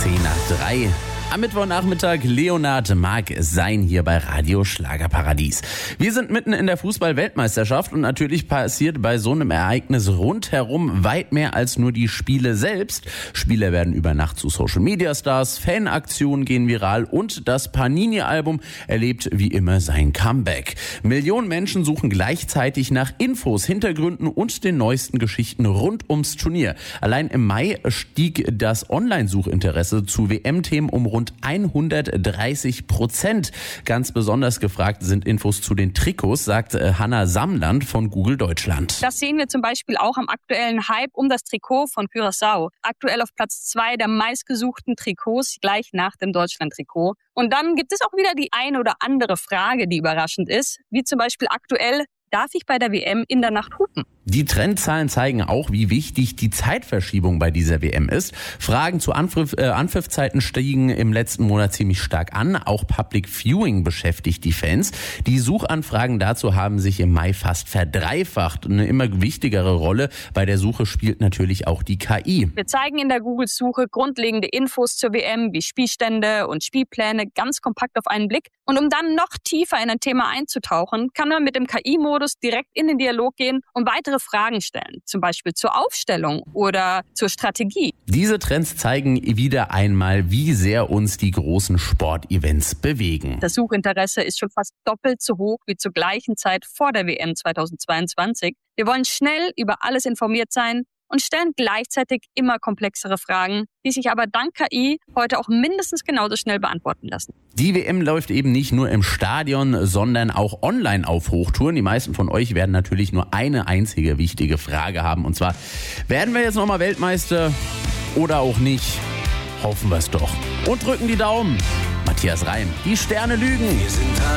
10:10 Am Mittwochnachmittag, Leonhard mag es sein hier bei Radio Schlagerparadies. Wir sind mitten in der Fußball-Weltmeisterschaft und natürlich passiert bei so einem Ereignis rundherum weit mehr als nur die Spiele selbst. Spieler werden über Nacht zu Social-Media-Stars, Fanaktionen gehen viral und das Panini-Album erlebt wie immer sein Comeback. Millionen Menschen suchen gleichzeitig nach Infos, Hintergründen und den neuesten Geschichten rund ums Turnier. Allein im Mai stieg das Online-Suchinteresse zu WM-Themen um rund 130%. Ganz besonders gefragt sind Infos zu den Trikots, sagt Hanna Samland von Google Deutschland. Das sehen wir zum Beispiel auch am aktuellen Hype um das Trikot von Curaçao. Aktuell auf Platz 2 der meistgesuchten Trikots, gleich nach dem Deutschland-Trikot. Und dann gibt es auch wieder die eine oder andere Frage, die überraschend ist, wie zum Beispiel aktuell: Darf ich bei der WM in der Nacht hupen? Die Trendzahlen zeigen auch, wie wichtig die Zeitverschiebung bei dieser WM ist. Fragen zu Anpfiffzeiten stiegen im letzten Monat ziemlich stark an. Auch Public Viewing beschäftigt die Fans. Die Suchanfragen dazu haben sich im Mai fast verdreifacht. Eine immer wichtigere Rolle bei der Suche spielt natürlich auch die KI. Wir zeigen in der Google-Suche grundlegende Infos zur WM wie Spielstände und Spielpläne ganz kompakt auf einen Blick. Und um dann noch tiefer in ein Thema einzutauchen, kann man mit dem KI-Modus direkt in den Dialog gehen und weitere Fragen stellen, zum Beispiel zur Aufstellung oder zur Strategie. Diese Trends zeigen wieder einmal, wie sehr uns die großen Sportevents bewegen. Das Suchinteresse ist schon fast doppelt so hoch wie zur gleichen Zeit vor der WM 2022. Wir wollen schnell über alles informiert sein und stellen gleichzeitig immer komplexere Fragen, die sich aber dank KI heute auch mindestens genauso schnell beantworten lassen. Die WM läuft eben nicht nur im Stadion, sondern auch online auf Hochtouren. Die meisten von euch werden natürlich nur eine einzige wichtige Frage haben. Und zwar: Werden wir jetzt nochmal Weltmeister oder auch nicht? Hoffen wir es doch. Und drücken die Daumen. Matthias Reim, die Sterne lügen.